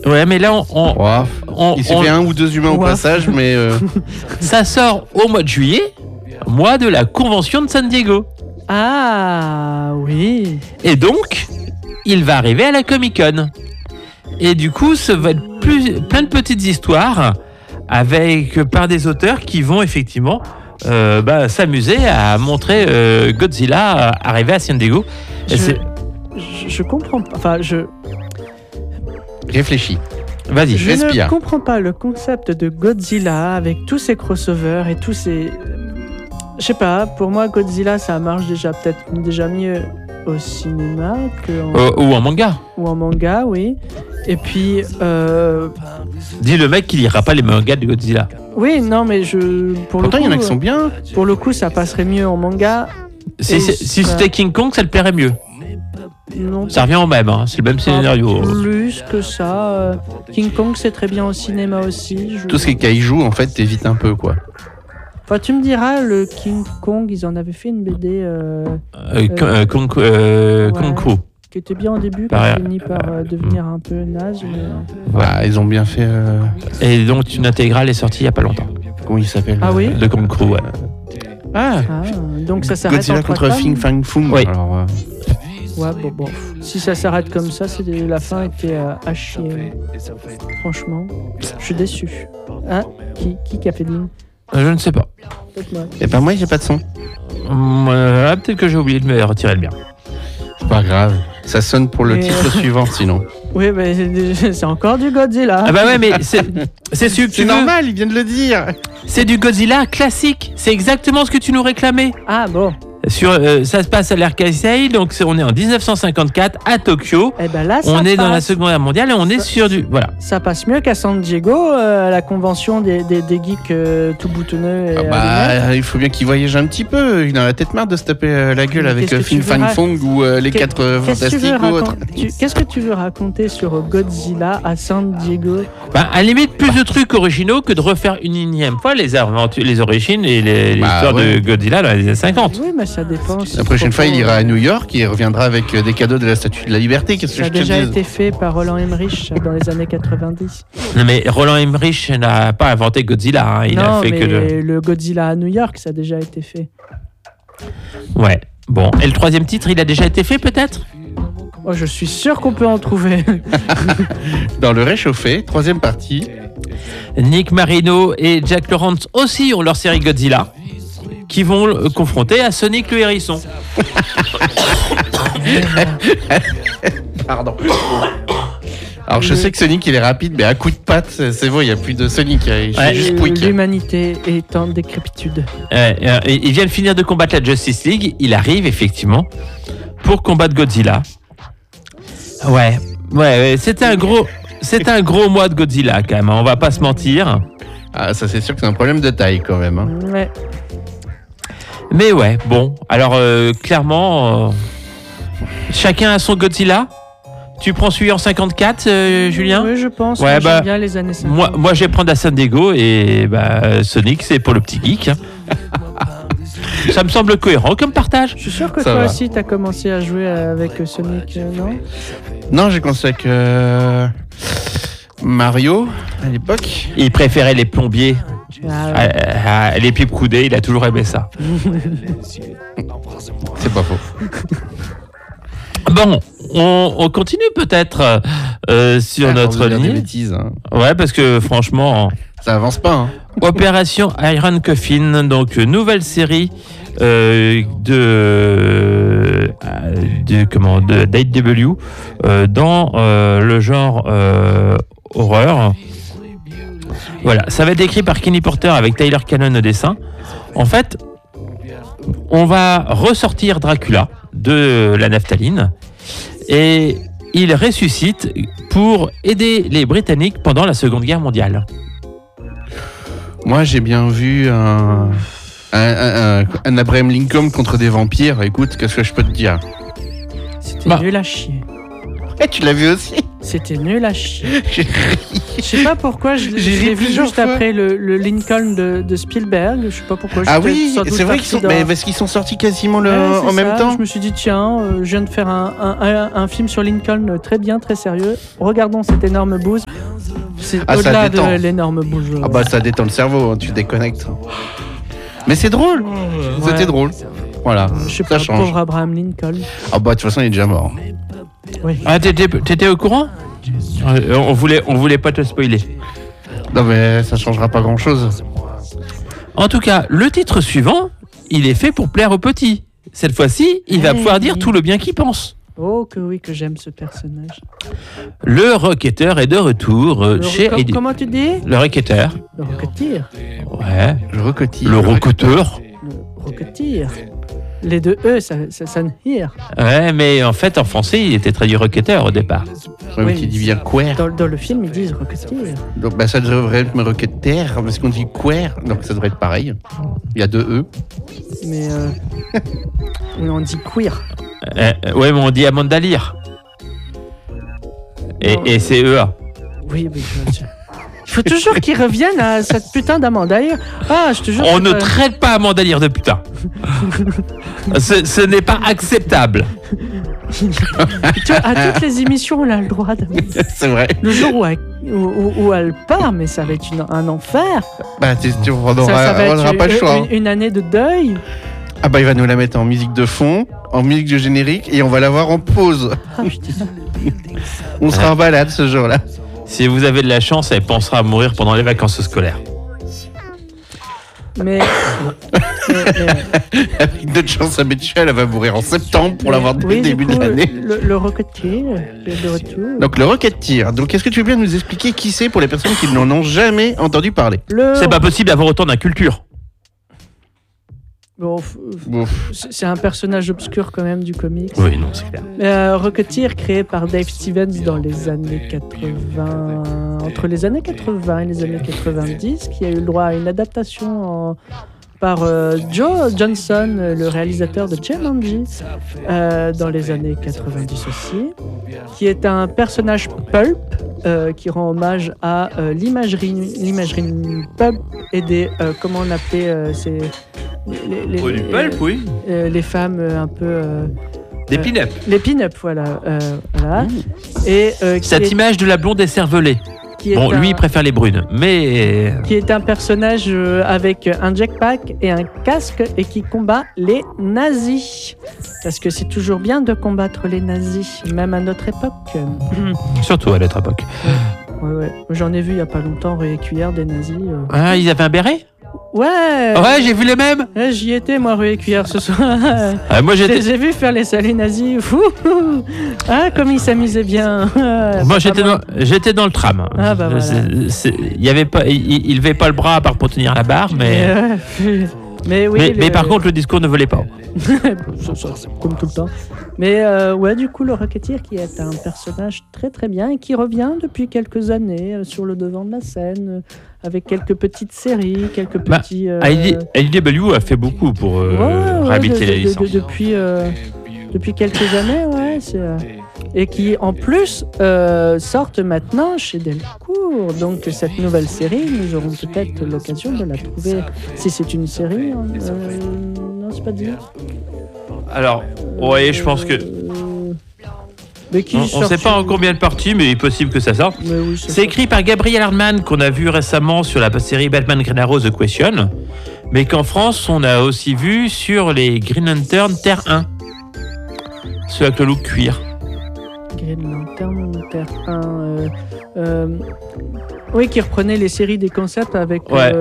Ouais, mais là, il s'est fait un ou deux humains au passage, mais... Ça sort au mois de juillet, mois de la convention de San Diego. Ah, oui. Et donc, il va arriver à la Comic-Con. Et du coup, ça va être plein de petites histoires par des auteurs qui vont effectivement s'amuser à montrer Godzilla arriver à San Diego. Je comprends pas. Enfin, Réfléchis. Vas-y, je respire. ne comprends pas le concept de Godzilla avec tous ces crossovers et tous ces... Je sais pas, pour moi, Godzilla, ça marche déjà mieux au cinéma ou en manga. Ou en manga, oui. Et puis... Dis le mec qui lira pas les mangas de Godzilla. Oui, non, mais Pourtant, il y en a qui sont bien. Pour le coup, ça passerait mieux en manga. Si c'était King Kong, ça le plairait mieux. Non, ça revient au même, hein. C'est le même scénario. Plus que ça. King Kong, c'est très bien au cinéma aussi. Tout ce qui est kaiju, en fait, t'évites un peu, quoi. Enfin, tu me diras, le King Kong, ils en avaient fait une BD... Kong Crew. Qui était bien au début, qui a fini par devenir un peu naze. Mais... Voilà, ils ont bien fait... Et donc, une intégrale est sortie il n'y a pas longtemps. Comment il s'appelle? Ah oui? De Kong Crew, ouais. Donc ça s'arrête Godzilla contre Fing Fang Foom. Oui. Alors, ouais, bon. Si ça s'arrête comme ça, la fin était à chier. Franchement, je suis déçu. Ah, qui a fait Dean? Je ne sais pas. Et ben moi, j'ai pas de son. Peut-être que j'ai oublié de me retirer le mien. C'est pas grave. Ça sonne pour le titre suivant, sinon. Oui, mais c'est encore du Godzilla. Ah bah ouais, mais c'est celui que tu veux. Normal, il vient de le dire. C'est du Godzilla classique. C'est exactement ce que tu nous réclamais. Ah bon. Ça se passe à l'Arkansas, donc on est en 1954 à Tokyo. Et ben là, on est dans la Seconde Guerre mondiale et on est sur du... Voilà. Ça passe mieux qu'à San Diego, à la convention des geeks tout boutonneux. Il faut bien qu'il voyage un petit peu. Il a la tête marre de se taper la gueule avec Fin Fan Fong ou les 4 Fantastiques ou autres. Qu'est-ce que tu veux raconter sur Godzilla à San Diego? À la limite, plus de trucs originaux que de refaire une énième fois les origines et l'histoire de Godzilla dans les années 50. Oui, mais ça dépend. La prochaine fois, il ira à New York et il reviendra avec des cadeaux de la Statue de la Liberté. Qu'est-ce que je te dis? Ça a déjà été fait par Roland Emmerich dans les années 90. Non, mais Roland Emmerich n'a pas inventé Godzilla. Il a fait le Godzilla à New York, ça a déjà été fait. Ouais. Bon. Et le troisième titre, il a déjà été fait, peut-être? Oh, je suis sûr qu'on peut en trouver. Dans le réchauffé, troisième partie. Nick Marino et Jack Lawrence aussi ont leur série Godzilla, qui vont le confronter à Sonic le hérisson. Pardon. Alors je sais que Sonic il est rapide, mais à coup de patte, c'est bon, il n'y a plus de Sonic. L'humanité est en décrépitude. Il vient de finir de combattre la Justice League. Il arrive effectivement pour combattre Godzilla. Ouais, c'était un gros mois de Godzilla quand même. On va pas se mentir. Ah, ça c'est sûr que c'est un problème de taille quand même. Hein. Ouais. Mais ouais, bon. Alors clairement, chacun a son Godzilla. Tu prends celui en 54, Julien? Oui, je pense. Ouais, j'aime bien les années 50. Moi, je vais prendre à San Diego et Sonic, c'est pour le petit geek. Hein. Ça me semble cohérent comme partage. Je suis sûr que toi aussi, tu as commencé à jouer avec Sonic, non? Non, j'ai commencé avec Mario à l'époque. Il préférait les plombiers. Les pipes coudées, il a toujours aimé ça. C'est pas faux. Bon, on continue peut-être sur notre ligne. Des bêtises, hein. Ouais, parce que franchement, ça avance pas. Hein. Opération Iron Coffin, donc nouvelle série d'IDW dans le genre horreur. Voilà, ça va être écrit par Kenny Porter avec Tyler Cannon au dessin. En fait, on va ressortir Dracula de la naphtaline et il ressuscite pour aider les Britanniques pendant la Seconde Guerre mondiale. Moi, j'ai bien vu un Abraham Lincoln contre des vampires. Écoute, qu'est-ce que je peux te dire? C'était nul à chier. Et tu l'as vu aussi? C'était nul à chier. Je sais pas pourquoi, je l'ai vu juste après le Lincoln de Spielberg. Je sais pas pourquoi. Ah oui, c'est vrai parce qu'ils sont sortis quasiment en même temps. Je me suis dit, tiens, je viens de faire un film sur Lincoln très bien, très sérieux. Regardons cette énorme bouse. C'est au-delà de l'énorme bouse. Ah bah ça détend le cerveau, tu déconnectes. Mais c'est drôle. C'était drôle. Voilà, je sais pas, pauvre Abraham Lincoln. Ah bah de toute façon, il est déjà mort. Oui. Ah, t'étais au courant ? On voulait pas te spoiler. Non mais ça changera pas grand-chose. En tout cas, le titre suivant, il est fait pour plaire aux petits. Cette fois-ci, il va pouvoir dire tout le bien qu'il pense. Oh que oui, que j'aime ce personnage. Le Rocketeur est de retour chez... Comment tu dis ? Le Rocketeur. Le Rocketeer. Ouais. Le Rocketeer. Le Rocketeur. Le Rocketeer. Les deux E, ça sonne here. Ouais, mais en fait, en français, il était traduit Rocketeur au départ. Oui, qui dit bien queer. Dans le film, ils disent Rocketeer. Donc ça devrait être Rocketeer, parce qu'on dit queer, donc ça devrait être pareil. Il y a deux E. Mais on dit queer. Ouais, mais on dit Amanda Lear. Et c'est EA. Oui, mais il faut toujours qu'ils reviennent à cette putain d'Amanda Lear. Ah, je te jure. On ne traite pas Amanda Lear de putain. Ce n'est pas acceptable. Tu vois, à toutes les émissions, on a le droit de... C'est vrai. Le jour où elle part, mais ça va être un enfer. Bah, on n'aura pas le choix. Une année de deuil. Ah bah, il va nous la mettre en musique de fond, en musique de générique, et on va la voir en pause. Ah, putain. On sera en balade ce jour-là. Si vous avez de la chance, elle pensera à mourir pendant les vacances scolaires. Mais avec notre chance habituelle, elle va mourir en septembre pour l'avoir dès le début de l'année. Le Rocketeer est de retour. Donc le Rocketeer. Donc est-ce que tu veux bien nous expliquer qui c'est pour les personnes qui n'en ont jamais entendu parler ? C'est pas possible d'avoir autant d'inculture. Bon, c'est un personnage obscur quand même du comics. Oui, non, c'est clair. Rocketeer, créé par Dave Stevens dans les années 80, entre les années 80 et les années 90, qui a eu le droit à une adaptation par Joe Johnson, le réalisateur de Jumanji, dans les années 90 aussi, qui est un personnage pulp qui rend hommage à l'imagerie pulp et des comment on appelait ces du pulp, oui. Les femmes un peu des pin-up. Les pin-up, voilà. Et cette image de la blonde écervelée. Bon, lui, il préfère les brunes, mais... Qui est un personnage avec un jetpack et un casque et qui combat les nazis. Parce que c'est toujours bien de combattre les nazis, même à notre époque. Surtout à notre époque. Ouais. J'en ai vu il n'y a pas longtemps, Rue-et-Cuillère, des nazis. Ah, ils avaient un béret ? Ouais, j'ai vu les mêmes. Ouais, j'y étais, moi, Rue et Cuillère, ce soir. Moi, j'ai vu faire les salés nazis. Ah, comme ils s'amusaient bien. Moi, j'étais dans le tram. Ah, bah voilà. Il levait pas le bras à part pour tenir la barre, mais... Mais oui. Mais par contre, le discours ne volait pas. Comme tout le temps. Mais du coup, le Rocketeer, qui est un personnage très très bien et qui revient depuis quelques années sur le devant de la scène, avec quelques petites séries, quelques petits... IDW a fait beaucoup pour réhabiliter la licence. Depuis quelques années, ouais. Et qui, en plus, sortent maintenant chez Delcourt. Donc, cette nouvelle série, nous aurons peut-être l'occasion de la trouver. Si c'est une série, non, c'est pas dit. Alors, je pense que... Mais qui on ne sait pas en combien de parties, mais il est possible que ça sorte. Oui, c'est écrit par Gabriel Hardman, qu'on a vu récemment sur la série Batman Green Arrow The Question, mais qu'en France, on a aussi vu sur les Green Lantern Terre 1. Ceux avec le look cuir. Green Lantern Terre 1. Oui, qui reprenait les séries des concepts avec...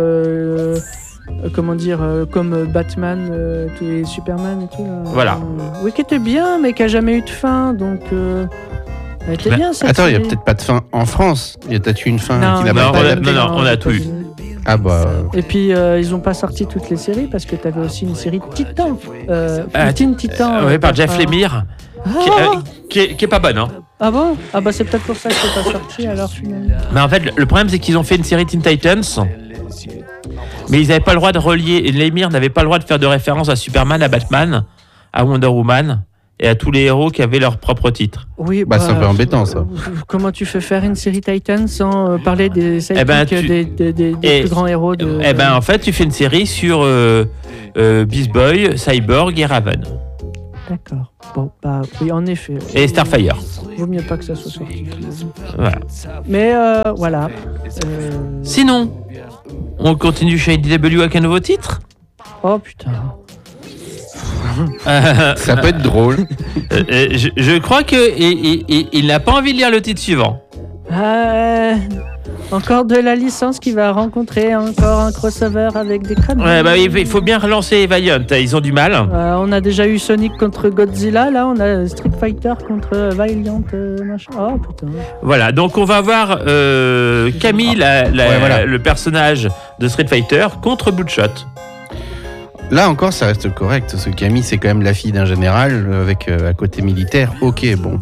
comme Batman et Superman et tout. Là. Voilà. Oui, qui était bien, mais qui a jamais eu de fin, donc... elle était bien, cette Attends, il série. n'y a peut-être pas de fin en France. Il y a peut-être eu une fin qui n'a pas pas été Non, on a tout eu. Ah bah... Et puis, ils n'ont pas sorti toutes les séries, parce que tu avais aussi une série Titan. Teen Titan. Oui, par Jeff Lemire. Qui est pas bonne, hein. Ah bon ? Ah bah c'est peut-être pour ça que c'est pas sorti, alors finalement. Mais en fait, le problème, c'est qu'ils ont fait une série Teen Titans... Mais ils n'avaient pas le droit de relier. Lemire n'avait pas le droit de faire de référence à Superman, à Batman, à Wonder Woman. et à tous les héros qui avaient leur propre titre. Oui, c'est un peu embêtant ça. Comment tu fais faire une série Titan sans parler des sidekicks des plus grands héros de... En fait, tu fais une série sur Beast Boy, Cyborg et Raven. D'accord. Bon, oui, en effet. Et Starfire. Vaut mieux pas que ça soit sorti. Voilà. Mais voilà. Sinon, on continue chez IDW avec un nouveau titre. Oh putain. Ça peut être drôle. Je crois qu'il n'a pas envie de lire le titre suivant. Encore de la licence qui va rencontrer encore un crossover avec des conneries. Ouais, il faut bien relancer Valiant, ils ont du mal. On a déjà eu Sonic contre Godzilla, là on a Street Fighter contre Valiant, machin. Oh putain. Voilà, donc on va voir Camille, le personnage de Street Fighter, contre Bloodshot. Là encore, ça reste correct, parce que Camille, c'est quand même la fille d'un général avec à côté militaire. Ok, bon.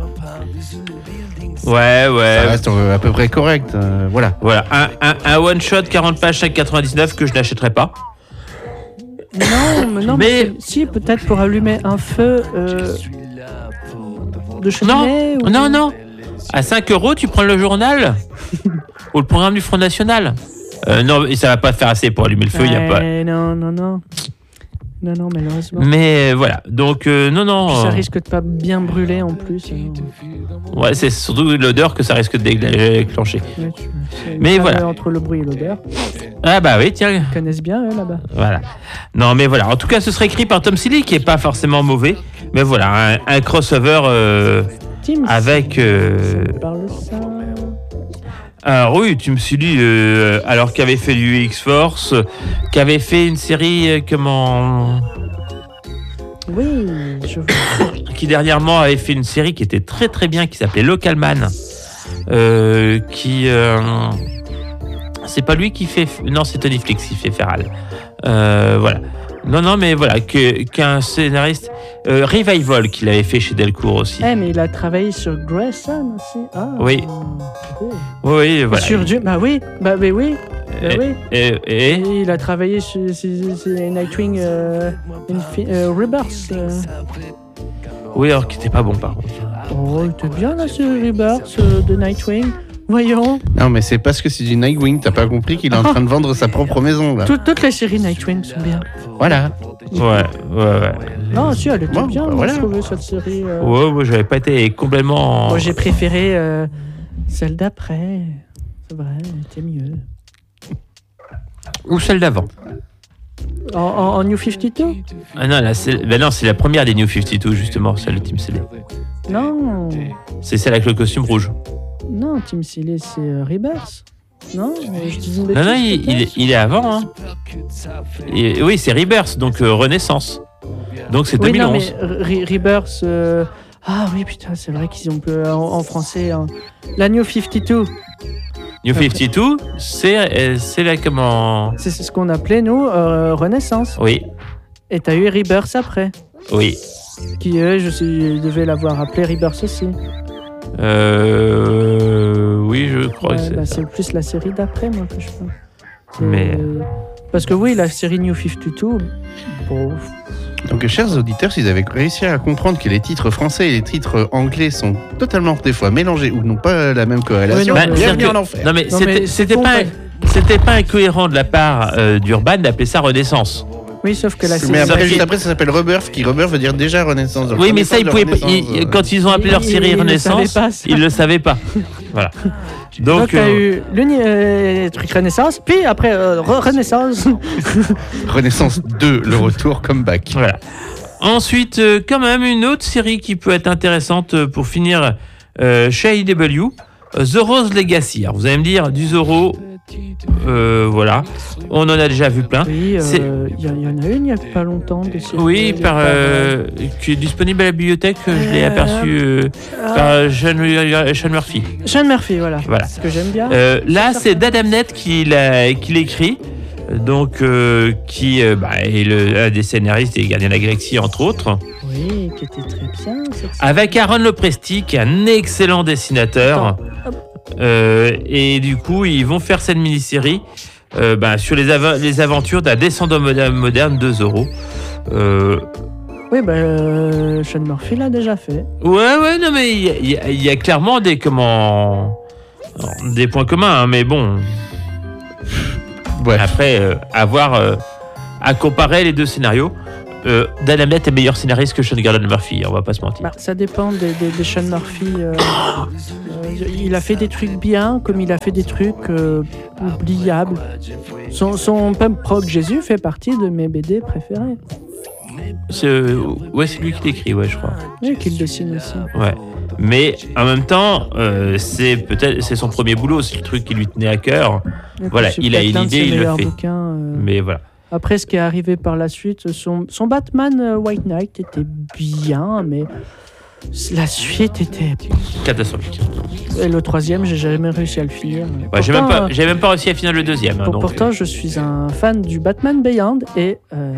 Ouais. Ça reste à peu près correct. Voilà. Un one-shot 40 pages 5,99 que je n'achèterai pas. Non, mais si, peut-être pour allumer un feu de cheminée. Non. À 5 €, tu prends le journal ou le programme du Front National. Non, ça va pas faire assez pour allumer le feu. Y a pas... Non, malheureusement. Mais voilà, donc non. Puis ça risque de pas bien brûler en plus. Ouais, c'est surtout l'odeur que ça risque de déclencher. Mais voilà. Entre le bruit et l'odeur. Ah bah oui, tiens. Ils connaissent bien eux, là-bas. Voilà. Non, mais voilà. En tout cas, ce serait écrit par Tom Seeley, qui est pas forcément mauvais. Mais voilà, un crossover avec. Parle ça. Alors oui, Tim Seeley, alors qui avait fait du X-Force, qui avait fait une série Oui, je vois. qui dernièrement avait fait une série qui était très très bien, qui s'appelait Local Man, c'est pas lui qui fait... Non, c'est Tony Flex qui fait Feral. Voilà. Non, mais voilà, qu'un scénariste... Revival qu'il avait fait chez Delcourt aussi. Mais il a travaillé sur Grayson aussi. Oui. Cool. Oui, voilà. Sur Dieu, oui. Et il a travaillé sur Nightwing Rebirth. Oui, alors qui était pas bon par contre. Oh, il était bien là, ce Rebirth de Nightwing. Voyons. Non, mais c'est parce que c'est du Nightwing. T'as pas compris qu'il est en train de vendre sa propre maison là. Toutes les séries Nightwing sont bien. Voilà. Ouais. Non, si, elle était bien. Voilà. Je trouvais cette série. Ouais, j'avais pas été complètement. Moi, j'ai préféré celle d'après. C'est vrai, elle était mieux. Ou celle d'avant. En New 52 ? Ah non, là, c'est la première des New 52, justement, celle de Tim Seeley. Non. C'est celle avec le costume rouge. Non, Tim Seeley, c'est Rebirth. Non, je dis une bêtise. Non, il est avant. Hein. Oui, c'est Rebirth, donc Renaissance. Donc c'est 2011. Non, mais Rebirth... Ah oui, putain, c'est vrai qu'ils ont en français... La New 52. New 52, c'est là comment... C'est ce qu'on appelait, nous, Renaissance. Oui. Et t'as eu Rebirth après. Oui. Qui, je devais l'avoir appelé Rebirth aussi. Oui, je crois que c'est ça. C'est plus la série d'après, moi, que je pense. Mais... Parce que oui, la série New 52... Bon... Donc, chers auditeurs, si vous avez réussi à comprendre que les titres français et les titres anglais sont totalement des fois mélangés ou n'ont pas la même corrélation, bienvenue en enfer. Non, mais c'était pas incohérent de la part d'Urban d'appeler ça Renaissance. Oui, sauf que la série... Mais après, ça s'appelle Rebirth, qui Rebirth veut dire déjà Renaissance. Donc, oui, mais ça, quand ils ont appelé leur série Renaissance, ils le savaient pas. Voilà. Donc t'as eu le truc Renaissance, puis après Renaissance. Renaissance 2, le retour, comeback. Voilà. Ensuite, quand même, une autre série qui peut être intéressante pour finir chez IDW, The Rose Legacy. Alors, vous allez me dire, du Zorro, voilà. On en a déjà vu plein. Oui, il y en a une il n'y a pas longtemps. Oui, qui est disponible à la bibliothèque. Je l'ai aperçu par Sean Murphy. Sean Murphy, voilà. Ce que j'aime bien. Là, c'est d'Adamnet qui l'écrit. Donc, qui est un des scénaristes et Gardien de la Galaxie, entre autres. Oui, qui était très bien. Avec Aaron Lopresti, qui est un excellent dessinateur. Et du coup, ils vont faire cette mini-série sur les aventures d'un descendant moderne de Zorro. Oui, Sean Murphy l'a déjà fait. Ouais, non, mais il y a clairement des points communs, hein, mais bon. Ouais. Après, à comparer les deux scénarios, Dan Hamlett est meilleur scénariste que Sean Gordon Murphy, on va pas se mentir. Ça dépend des Sean Murphy. Il a fait des trucs bien, comme il a fait des trucs oubliables. Son Pump Rock Jésus fait partie de mes BD préférés. C'est lui qui l'écrit, je crois. Oui, qu'il dessine aussi. Ouais. Mais en même temps, c'est son premier boulot, c'est le truc qui lui tenait à cœur. Voilà, il a une idée, il le fait. Mais voilà. Après, ce qui est arrivé par la suite, son Batman White Knight était bien, mais la suite était catastrophique. Et le troisième, j'ai jamais réussi à le finir. Ouais, j'ai même pas réussi à finir le deuxième. Pourtant, je suis un fan du Batman Beyond et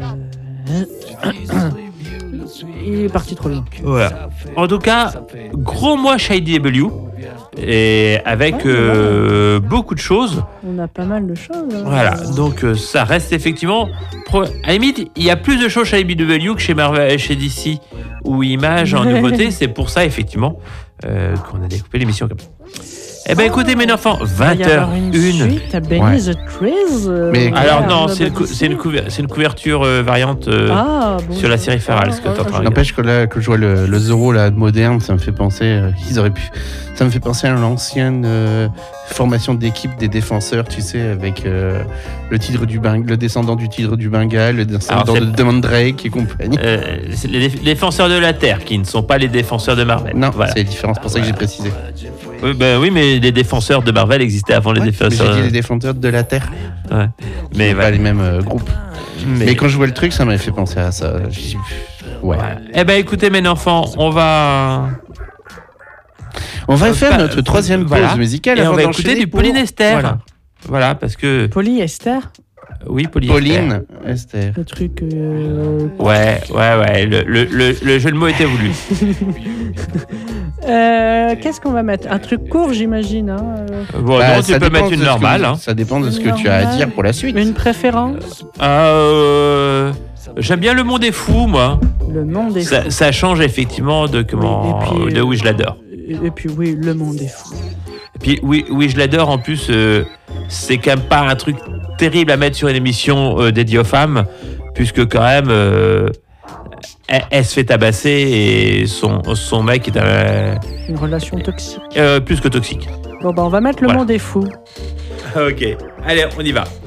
il est parti trop loin. Voilà. En tout cas, gros mois chez IDW et avec beaucoup de choses. On a pas mal de choses. Voilà, donc ça reste effectivement. À la limite, il y a plus de choses chez IDW que chez Marvel, chez DC ou Image en nouveauté. C'est pour ça effectivement qu'on a découpé l'émission comme ça. Eh ben écoutez mes enfants, 20h01. Suite à Benny the Trees. Mais alors non, c'est une couverture variante sur la série Feral. N'empêche que là, que je vois le Zorro là moderne, ça me fait penser qu'ils auraient pu. Ça me fait penser à l'ancienne formation d'équipe des défenseurs, tu sais, avec le descendant du tigre du Bengale, le descendant de Mandrake et compagnie. C'est les défenseurs de la Terre qui ne sont pas les défenseurs de Marvel. Non, voilà. C'est différent, c'est pour ça que j'ai précisé. Oui, mais les défenseurs de Marvel existaient avant les défenseurs. Mais j'ai dit les défenseurs de la Terre. Ouais. Mais pas les mêmes groupes. Mais quand je vois le truc, ça m'avait fait penser à ça. Ouais. Eh ben écoutez mes enfants, on va faire notre troisième pause musicale. Et on va écouter du Polyester. Voilà, parce que... Polyester. Oui, Polyester. Pauline Esther. Le truc... Ouais. Le jeu de mots était voulu. Qu'est-ce qu'on va mettre? Un truc court, j'imagine. Hein. Bon, non, tu peux mettre une normale. Ça dépend de ce que tu as à dire pour la suite. Une préférence? J'aime bien Le Monde est fou, moi. Le Monde est fou. Ça change effectivement de Oui, je l'adore. Et puis oui, Le Monde est fou. Et puis oui, je l'adore. En plus, c'est quand même pas un truc terrible à mettre sur une émission dédiée aux femmes, puisque quand même, elle se fait tabasser et son mec est une relation toxique. Plus que toxique. Bon, on va mettre Le Monde est fou. Ok, allez, on y va.